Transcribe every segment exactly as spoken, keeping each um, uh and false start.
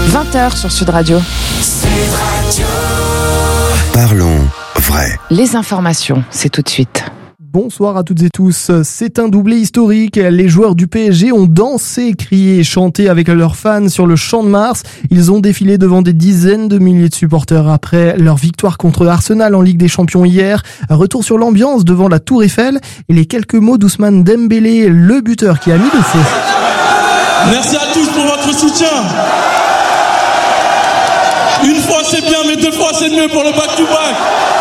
vingt heures sur Sud Radio. Sud Radio. Parlons vrai. Les informations, c'est tout de suite. Bonsoir à toutes et tous. C'est un doublé historique. Les joueurs du P S G ont dansé, crié et chanté avec leurs fans sur le Champ de Mars. Ils ont défilé devant des dizaines de milliers de supporters après leur victoire contre Arsenal en Ligue des Champions hier. Retour sur l'ambiance devant la Tour Eiffel et les quelques mots d'Ousmane Dembélé, le buteur qui a mis le feu. Merci à tous pour votre soutien. Une fois c'est bien, mais deux fois c'est mieux pour le back-to-back.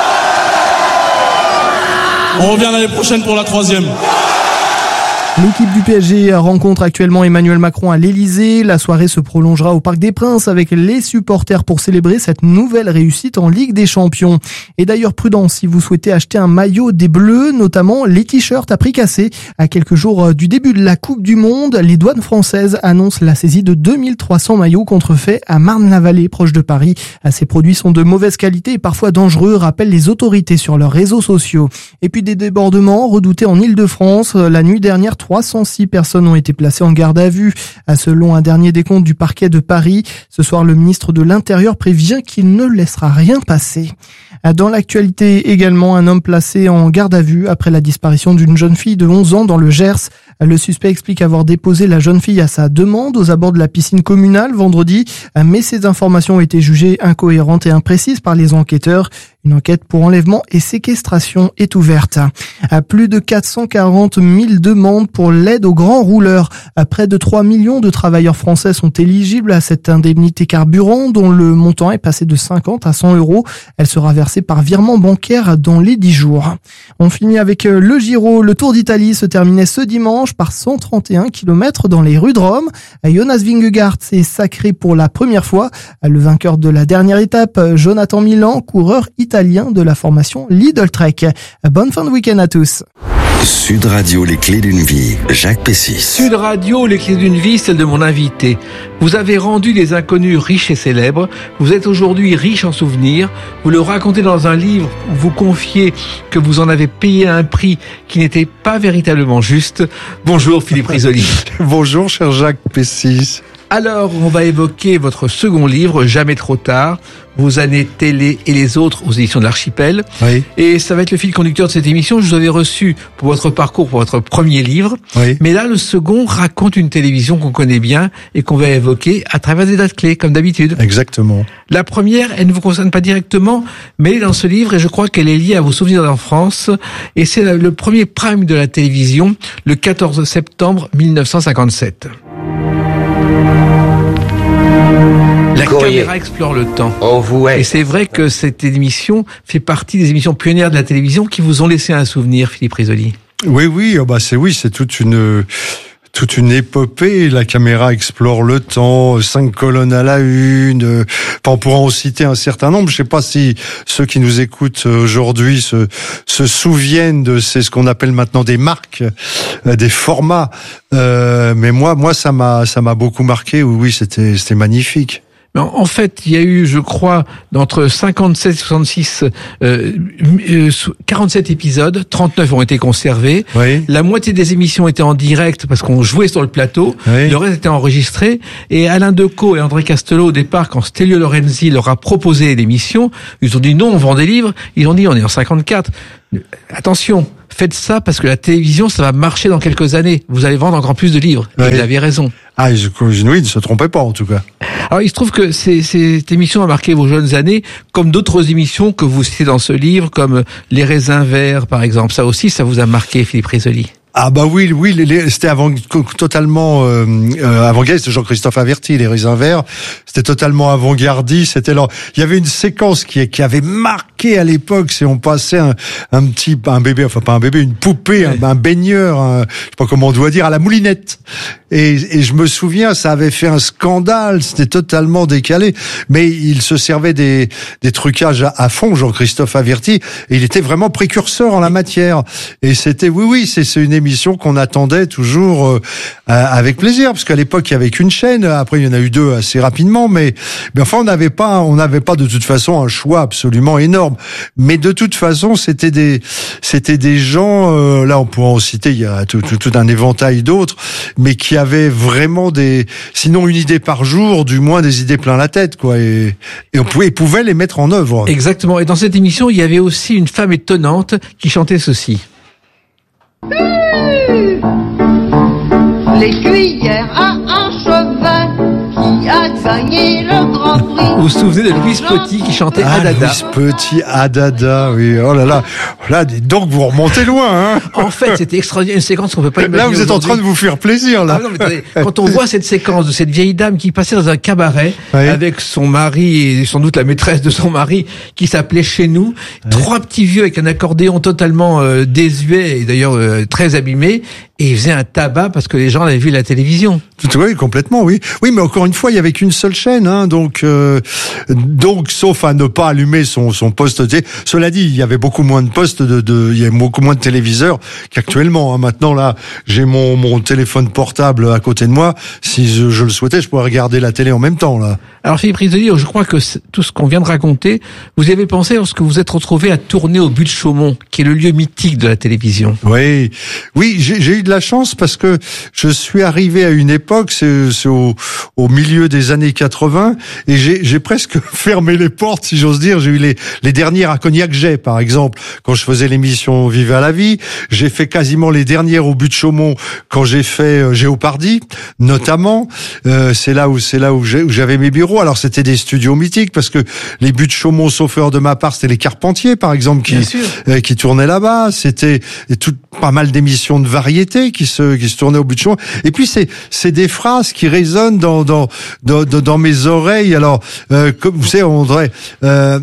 On revient l'année prochaine pour la troisième. L'équipe du P S G rencontre actuellement Emmanuel Macron à l'Elysée. La soirée se prolongera au Parc des Princes avec les supporters pour célébrer cette nouvelle réussite en Ligue des Champions. Et d'ailleurs, prudence si vous souhaitez acheter un maillot des Bleus, notamment les t-shirts à prix cassé. À quelques jours du début de la Coupe du Monde, les douanes françaises annoncent la saisie de deux mille trois cents maillots contrefaits à Marne-la-Vallée, proche de Paris. Ces produits sont de mauvaise qualité et parfois dangereux, rappellent les autorités sur leurs réseaux sociaux. Et puis des débordements redoutés en Île-de-France. La nuit dernière, trois cent six personnes ont été placées en garde à vue. Selon un dernier décompte du parquet de Paris, ce soir, le ministre de l'Intérieur prévient qu'il ne laissera rien passer. Dans l'actualité également, un homme placé en garde à vue après la disparition d'une jeune fille de onze ans dans le Gers. Le suspect explique avoir déposé la jeune fille à sa demande aux abords de la piscine communale vendredi, mais ces informations ont été jugées incohérentes et imprécises par les enquêteurs. Une enquête pour enlèvement et séquestration est ouverte. À plus de quatre cent quarante mille demandes pour l'aide aux grands rouleurs. À près de trois millions de travailleurs français sont éligibles à cette indemnité carburant dont le montant est passé de cinquante à cent euros. Elle sera versée par virement bancaire dans les dix jours. On finit avec le Giro. Le Tour d'Italie se terminait ce dimanche par cent trente et un kilomètres dans les rues de Rome. Jonas Vingegaard s'est sacré pour la première fois. Le vainqueur de la dernière étape, Jonathan Milan, coureur italien de la formation Lidl Trek. Bonne fin de week-end à tous. Sud Radio, les clés d'une vie. Jacques Pessis. Sud Radio, les clés d'une vie, celle de mon invité. Vous avez rendu des inconnus riches et célèbres. Vous êtes aujourd'hui riche en souvenirs. Vous le racontez dans un livre où vous confiez que vous en avez payé un prix qui n'était pas véritablement juste. Bonjour Philippe Risoli. Bonjour cher Jacques Pessis. Alors, on va évoquer votre second livre, Jamais trop tard, vos années télé et les autres aux éditions de l'Archipel. Oui. Et ça va être le fil conducteur de cette émission. Je vous avais reçu pour votre parcours, pour votre premier livre. Oui. Mais là, le second raconte une télévision qu'on connaît bien et qu'on va évoquer à travers des dates clés, comme d'habitude. Exactement. La première, elle ne vous concerne pas directement, mais elle est dans ce livre et je crois qu'elle est liée à vos souvenirs d'enfance. Et c'est le premier prime de la télévision, le quatorze septembre mille neuf cent cinquante-sept. La Courrier. caméra explore le temps. On vous Et est. c'est vrai que cette émission fait partie des émissions pionnières de la télévision qui vous ont laissé un souvenir, Philippe Risoli. Oui, oui, oh bah c'est oui, c'est toute une toute une épopée. La caméra explore le temps, cinq colonnes à la une. Enfin, on pourra en citer un certain nombre. Je sais pas si ceux qui nous écoutent aujourd'hui se se souviennent de c'est ce qu'on appelle maintenant des marques, euh, des formats. Euh, mais moi, moi, ça m'a ça m'a beaucoup marqué. Oui, oui, c'était c'était magnifique. Mais en en fait, il y a eu, je crois, d'entre cinquante-sept et soixante-six, euh, euh, quarante-sept épisodes, trente-neuf ont été conservés. Oui. La moitié des émissions étaient en direct parce qu'on jouait sur le plateau. Oui. Le reste était enregistré. Et Alain Decaux et André Castelot, au départ, quand Stelio Lorenzi leur a proposé l'émission, ils ont dit non, on vend des livres. Ils ont dit on est en cinquante-quatre. Attention, faites ça parce que la télévision, ça va marcher dans quelques années. Vous allez vendre encore plus de livres. Oui. Et vous avez raison. Ah, je, je, oui, ne se trompez pas en tout cas. Alors, il se trouve que c'est, cette émission a marqué vos jeunes années, comme d'autres émissions que vous citez dans ce livre, comme Les raisins verts, par exemple. Ça aussi, ça vous a marqué, Philippe Risoli. Ah bah oui, oui, les, les, c'était avant, totalement euh, euh, avant-gardiste. Jean-Christophe Averti, Les raisins verts, c'était totalement avant-gardiste. C'était là, il y avait une séquence qui, qui avait marqué à l'époque, c'est on passait un, un petit, un bébé, enfin pas un bébé, une poupée, ouais. un, un baigneur, un, je sais pas comment on doit dire, à la moulinette. Et, et je me souviens, ça avait fait un scandale, c'était totalement décalé. Mais il se servait des, des trucages à, à fond, Jean-Christophe Averti, et il était vraiment précurseur en la matière. Et c'était, oui, oui, c'est, c'est une l'émission qu'on attendait toujours euh, avec plaisir, parce qu'à l'époque il y avait qu'une chaîne, après il y en a eu deux assez rapidement, mais, mais enfin on n'avait pas, on n'avait pas de toute façon un choix absolument énorme. Mais de toute façon c'était des, c'était des gens, euh, là on pourrait en citer, il y a tout, tout, tout un éventail d'autres, mais qui avaient vraiment des, sinon une idée par jour, du moins des idées plein la tête, quoi, et, et on pouvait, pouvait les mettre en œuvre. Exactement. Et dans cette émission, il y avait aussi une femme étonnante qui chantait ceci. Les cuillères à un cheval qui a gagné le Grand Prix. Vous vous souvenez de Louise Petit qui chantait Ah, Adada? Louise Petit, Adada, oui. Oh là là, là, dites donc vous remontez loin, hein. En fait, c'était extraordinaire, une séquence qu'on peut pas imaginer. Là, vous êtes en aujourd'hui. train de vous faire plaisir, là. Ah non, mais attendez, quand on voit cette séquence de cette vieille dame qui passait dans un cabaret Oui. avec son mari et sans doute la maîtresse de son mari qui s'appelait Chez nous, oui. Trois petits vieux avec un accordéon totalement euh, désuet et d'ailleurs euh, très abîmé, et ils faisaient un tabac parce que les gens l'avaient vu à la télévision. Oui, complètement, oui. Oui, mais encore une fois, il y avait qu'une seule chaîne, hein, donc, euh, donc, sauf à ne pas allumer son, son poste. Cela dit, il y avait beaucoup moins de postes, de, de, il y avait beaucoup moins de téléviseurs qu'actuellement. Hein. Maintenant, là, j'ai mon, mon téléphone portable à côté de moi. Si je, je le souhaitais, je pourrais regarder la télé en même temps, là. Alors, Philippe Risoli, je crois que tout ce qu'on vient de raconter, vous y avez pensé lorsque vous êtes retrouvé à tourner au But de Chaumont, qui est le lieu mythique de la télévision. Oui, oui, j'ai, j'ai eu de la chance parce que je suis arrivé à une époque, c'est, c'est au, au milieu des années quatre-vingts, et j'ai, j'ai presque fermé les portes, si j'ose dire. J'ai eu les, les dernières à Cognac-Jet, par exemple, quand je faisais l'émission Vive à la vie. J'ai fait quasiment les dernières au But de Chaumont quand j'ai fait euh, Géopardy, notamment. Euh, c'est là où, c'est là où, j'ai, où j'avais mes bureaux. Alors c'était des studios mythiques parce que les Buts de Chaumont, sauf erreur de ma part, c'était les Carpentiers, par exemple, qui, euh, qui tournaient là-bas. C'était tout, pas mal d'émissions de variété qui se, qui se tournaient au But de Chaumont. Et puis c'est, c'est des phrases qui résonnent dans, dans, dans, dans mes oreilles. Alors, euh, comme vous savez, on dirait, euh,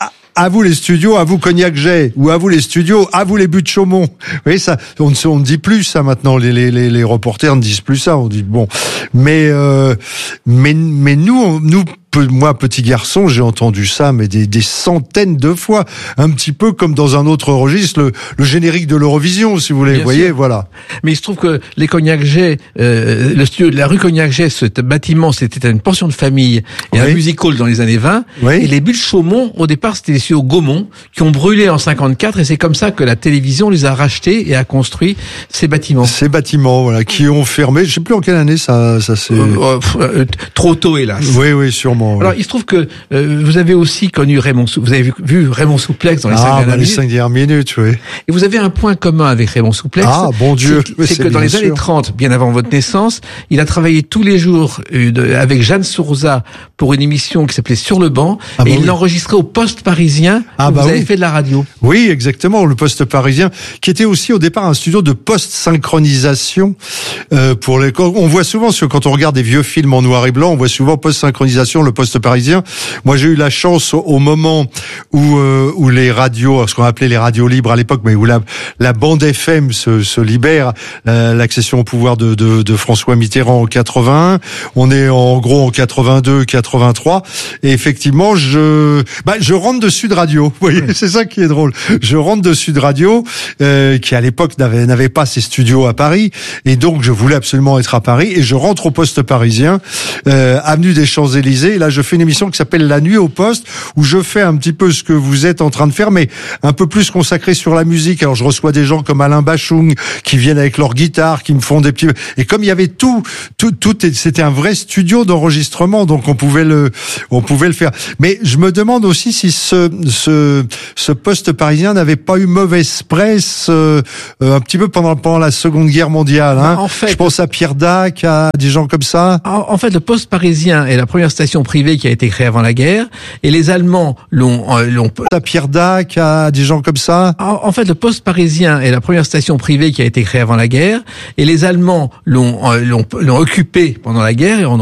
à vous les studios, à vous Cognac-Jet, ou à vous les studios, à vous les Buts de Chaumont. Vous voyez, ça, on ne on ne dit plus ça maintenant. Les, les, les, les reporters ne disent plus ça. On dit bon, mais euh, mais mais nous, on, nous. Moi, petit garçon, j'ai entendu ça, mais des, des centaines de fois, un petit peu comme dans un autre registre, le, le générique de l'Eurovision, si vous voulez. Bien vous voyez, sûr. Voilà. Mais il se trouve que les Cognac-Jet, euh, le studio de la rue Cognac-Jet, ce bâtiment, c'était une pension de famille et oui. un music hall dans les années vingt. Oui. Et les Buts de Chaumont, au départ, c'était les studios Gaumont qui ont brûlé en cinquante-quatre, et c'est comme ça que la télévision les a rachetés et a construit ces bâtiments. Ces bâtiments, voilà, qui ont fermé. Je sais plus en quelle année ça, ça s'est. Euh, euh, trop tôt, hélas. Oui, oui, sûrement. Alors, il se trouve que euh, vous avez aussi connu Raymond Sou... Vous avez vu, vu Raymond Souplex dans les ah, cinq bah, dernières les minutes. cinq dernières minutes, oui. Et vous avez un point commun avec Raymond Souplex. Ah, bon Dieu. C'est, oui, c'est c'est que dans les sûr. années trente, bien avant votre naissance, il a travaillé tous les jours euh, de, avec Jeanne Sourza pour une émission qui s'appelait Sur le banc. Ah, bah, et il oui. l'enregistrait au Poste Parisien. Ah, où bah, vous avez oui. fait de la radio. Oui, exactement. Le Poste Parisien, qui était aussi au départ un studio de post-synchronisation. Euh, pour les, on voit souvent, quand on regarde des vieux films en noir et blanc, on voit souvent post-synchronisation, le Poste Parisien. Moi, j'ai eu la chance au, au moment où euh, où les radios, ce qu'on appelait les radios libres à l'époque, mais où la la bande F M se, se libère, la, l'accession au pouvoir de, de de François Mitterrand en quatre-vingt-un. On est en gros en quatre-vingt-deux, quatre-vingt-trois, et effectivement, je bah je rentre de Sud Radio. Vous voyez, c'est ça qui est drôle. Je rentre de Sud Radio, euh, qui à l'époque n'avait n'avait pas ses studios à Paris, et donc je voulais absolument être à Paris, et je rentre au Poste Parisien, euh, avenue des Champs-Élysées. Et là, je fais une émission qui s'appelle La Nuit au Poste, où je fais un petit peu ce que vous êtes en train de faire, mais un peu plus consacré sur la musique. Alors je reçois des gens comme Alain Bachung qui viennent avec leur guitare, qui me font des petits. Et comme il y avait tout, tout, tout, c'était un vrai studio d'enregistrement, donc on pouvait le, on pouvait le faire. Mais je me demande aussi si ce, ce, ce Poste Parisien n'avait pas eu mauvaise presse euh, un petit peu pendant pendant la Seconde Guerre mondiale. Hein. En fait, je pense à Pierre Dac, à des gens comme ça. En, en fait, le Poste Parisien est la première station privée qui a été créée avant la guerre, et les Allemands l'ont, euh, l'ont... À Pierre Dac, à des gens comme ça. En, en fait, le Poste Parisien est la première station privée qui a été créée avant la guerre, et les Allemands l'ont, euh, l'ont, l'ont occupé pendant la guerre, et on